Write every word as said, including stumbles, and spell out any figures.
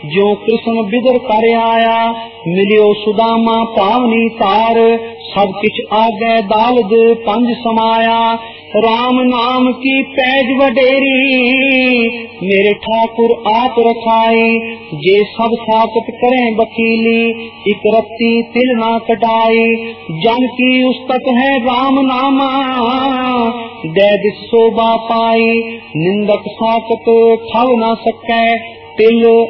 जो कृष्ण बिदर कर आया, मिलियो सुदामा पावनी तार, सब किछ आगे दालद पंज समाया। राम नाम की पैज वडेरी, मेरे ठाकुर आप रखाए। जे सब साकत करें वकीली, इक रत्ती तिल ना कटाए। जन की उस्तक है राम नामा, दे दिस शोभा पाई। निंदक साकत खाओ ना सकै, तिल